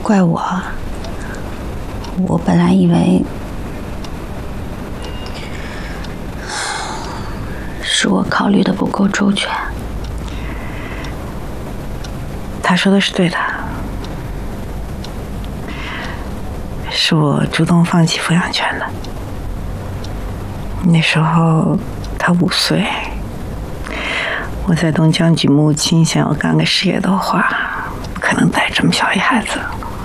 怪我，我本来以为是我考虑的不够周全。 他说的是对的，是我主动放弃抚养权的。那时候他5岁，我在东江举目亲，想要干个事业的话，不可能带这么小一孩子。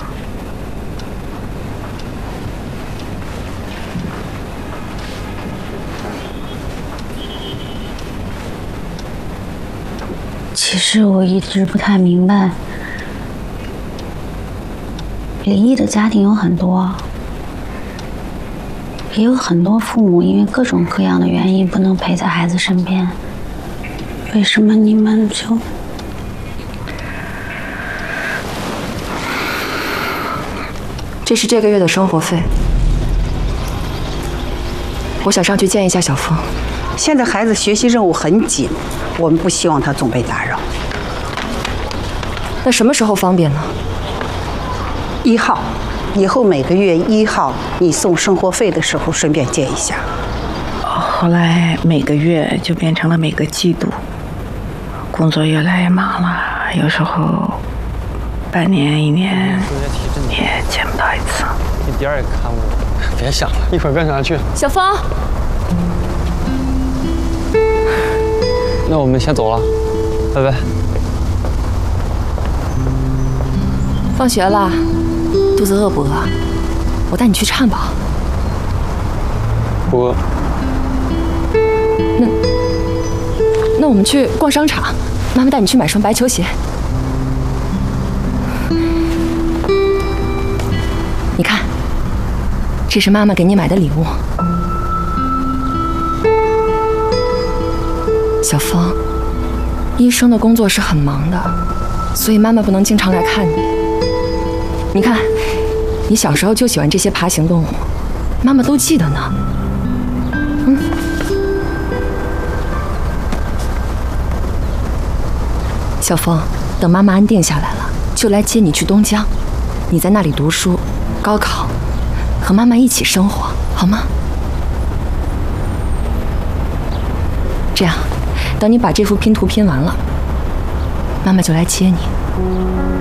其实我一直不太明白，离异的家庭有很多，也有很多父母因为各种各样的原因不能陪在孩子身边。为什么你们就…… 这是这个月的生活费，我想上去见一下小峰。 现在孩子学习任务很紧，我们不希望他总被打扰。 那什么时候方便呢 1号，以后每个月1号你送生活费的时候顺便见一下。 后来每个月就变成了每个季度，工作越来越忙了，有时候半年1年也见不到1次。 一点也看不懂。别想了，一会儿干啥去？ 小峰， 那我们先走了，拜拜。 放学了，肚子饿不饿？我带你去汉堡。 不饿。 那我们去逛商场，妈妈带你去买双白球鞋。你看，这是妈妈给你买的礼物。小峰，医生的工作是很忙的，所以妈妈不能经常来看你。你看，你小时候就喜欢这些爬行动物，妈妈都记得呢。小峰，等妈妈安定下来了，就来接你去东江，你在那里读书，高考，和妈妈一起生活，好吗？这样，等你把这幅拼图拼完了，妈妈就来接你。